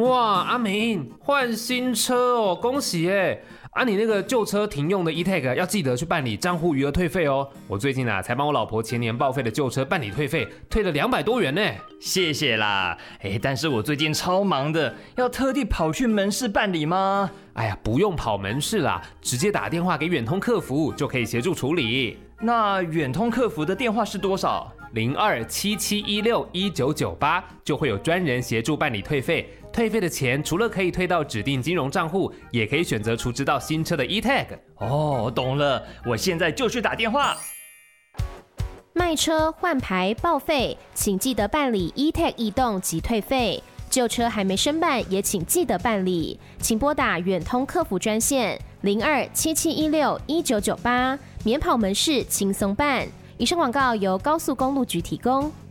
哇，阿明换新车哦，恭喜耶！啊，你那个旧车停用的 eTag 要记得去办理账户余额退费哦。我最近才帮我老婆前年报废的旧车办理退费，退了200多元呢。 谢谢啦，但是我最近超忙的，要特地跑去门市办理吗？ 哎呀，不用跑门市啦，直接打电话给远通客服就可以协助处理。 那远通客服的电话是多少 ？0277161998就会有专人协助办理退费。退费的钱除了可以退到指定金融账户，也可以选择储值到新车的 eTag。 哦，懂了，我现在就去打电话。 卖车、换牌、报废，请记得办理 eTag 异动及退费。旧车还没申办，也请记得办理。请拨打远通客服专线0277161998，免跑门市轻松办。以上广告由高速公路局提供。